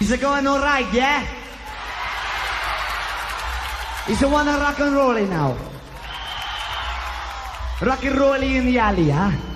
Is it going alright, yeah? Is it wanna rock and roll now? Rock and roll in the alley, huh?